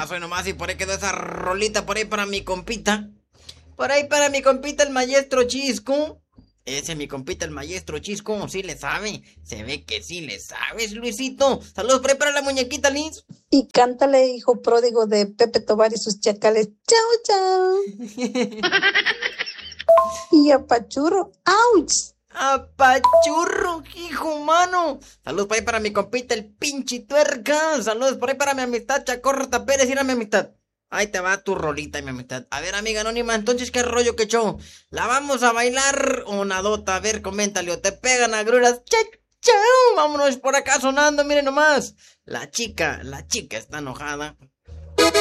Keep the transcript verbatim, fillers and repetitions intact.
nomás, hoy nomás, y por ahí quedó esa rolita por ahí para mi compita. Por ahí para mi compita el maestro Chisco. Ese es mi compita el maestro Chisco, sí le sabe. Se ve que sí le sabes, Luisito. Saludos por ahí para la muñequita Liz. Y cántale, hijo pródigo de Pepe Tobar y sus chacales. Chao, chao. Y apachurro. ¡Auch! Apachurro, hijo humano. Saludos por ahí para mi compita el pinche tuerca. Saludos por ahí para mi amistad Chacorta Pérez. Mira mi amistad. Ahí te va tu rolita, mi amistad. A ver, amiga anónima, entonces, ¿qué rollo que show? ¿La vamos a bailar o nadota? A ver, coméntale, o te pegan agruras. ¡Chao, chao! Vámonos por acá sonando, miren nomás. La chica, la chica está enojada